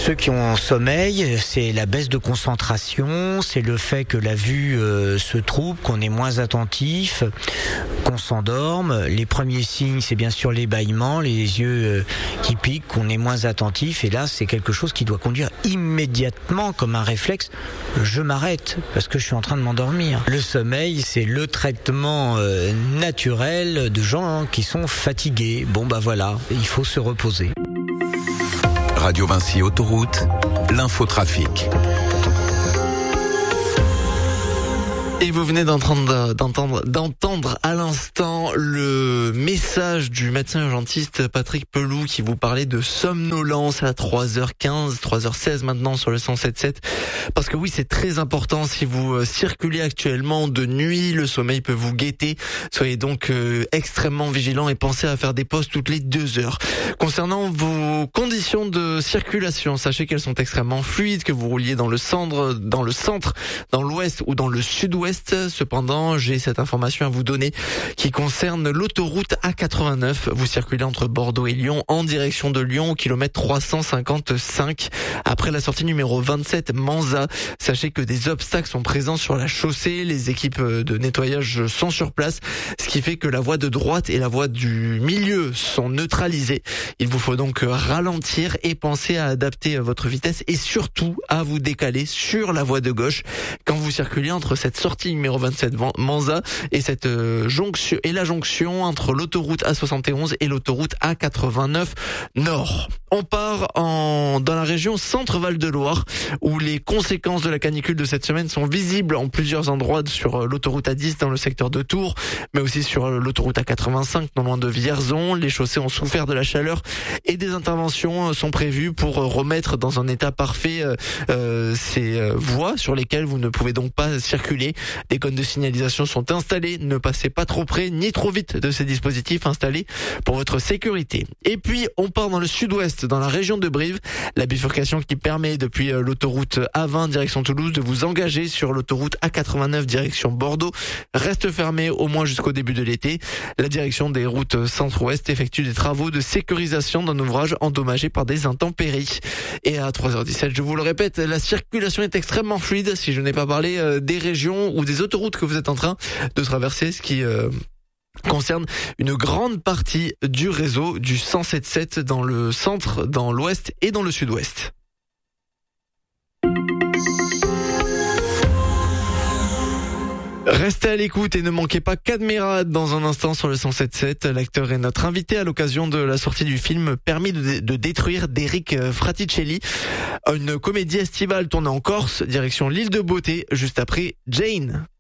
Ceux qui ont un sommeil, c'est la baisse de concentration, c'est le fait que la vue se trouble, qu'on est moins attentif, qu'on s'endorme. Les premiers signes, c'est bien sûr l'ébahement, les yeux qui piquent, qu'on est moins attentif. Et là, c'est quelque chose qui doit conduire immédiatement, comme un réflexe, je m'arrête parce que je suis en train de m'endormir. Le sommeil, c'est le traitement naturel de gens qui sont fatigués. Bon bah voilà, il faut se reposer. Radio Vinci Autoroute, l'infotrafic. Et vous venez d'entendre à l'instant le message du médecin urgentiste Patrick Pelou qui vous parlait de somnolence à 3h15, 3h16 maintenant sur le 107.7. Parce que oui, c'est très important si vous circulez actuellement de nuit, le sommeil peut vous guetter. Soyez donc extrêmement vigilants et pensez à faire des pauses toutes les 2 heures. Concernant vos conditions de circulation, sachez qu'elles sont extrêmement fluides, que vous rouliez dans le centre, dans l'ouest ou dans le sud-ouest. Cependant, j'ai cette information à vous donner qui concerne l'autoroute A89. Vous circulez entre Bordeaux et Lyon en direction de Lyon au kilomètre 355. Après la sortie numéro 27 Manza, sachez que des obstacles sont présents sur la chaussée. Les équipes de nettoyage sont sur place, ce qui fait que la voie de droite et la voie du milieu sont neutralisées. Il vous faut donc ralentir et penser à adapter votre vitesse et surtout à vous décaler sur la voie de gauche quand vous circulez entre cette sortie numéro 27 Manza et cette jonction et la jonction entre l'autoroute A71 et l'autoroute A89 Nord. On part dans la région Centre-Val de Loire où les conséquences de la canicule de cette semaine sont visibles en plusieurs endroits sur l'autoroute A10 dans le secteur de Tours, mais aussi sur l'autoroute A85 non loin de Vierzon. Les chaussées ont souffert de la chaleur et des interventions sont prévues pour remettre dans un état parfait ces voies sur lesquelles vous ne pouvez donc pas circuler. Des cônes de signalisation sont installés. Ne passez pas trop près ni trop vite de ces dispositifs installés pour votre sécurité. Et puis, on part dans le sud-ouest, dans la région de Brive. La bifurcation qui permet depuis l'autoroute A20 direction Toulouse de vous engager sur l'autoroute A89 direction Bordeaux reste fermée au moins jusqu'au début de l'été. La direction des routes centre-ouest effectue des travaux de sécurisation d'un ouvrage endommagé par des intempéries. Et à 3h17, je vous le répète, la circulation est extrêmement fluide. Si je n'ai pas parlé des régions ou des autoroutes que vous êtes en train de traverser, ce qui concerne une grande partie du réseau du 107.7 dans le centre, dans l'ouest et dans le sud-ouest. Restez à l'écoute et ne manquez pas Cadmerade dans un instant sur le 107.7. L'acteur est notre invité à l'occasion de la sortie du film Permis de détruire d'Eric Fraticelli. Une comédie estivale tournée en Corse, direction l'île de Beauté, juste après Jane.